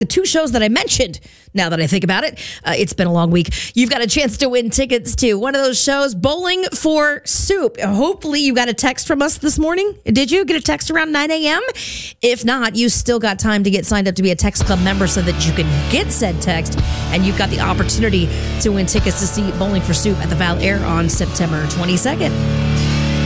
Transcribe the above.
the two shows that I mentioned. Now that I think about it, it's been a long week. You've got a chance to win tickets to one of those shows, Bowling for Soup. Hopefully you got a text from us this morning. Did you get a text around 9 a.m.? If not, you still got time to get signed up to be a Text Club member so that you can get said text, and you've got the opportunity to win tickets to see Bowling for Soup at the Val Air on September 22nd.